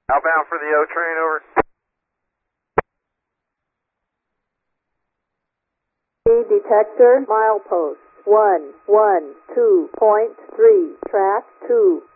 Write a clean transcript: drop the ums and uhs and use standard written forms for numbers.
Outbound for the O train, over. Detector, milepost 112.3, track 2.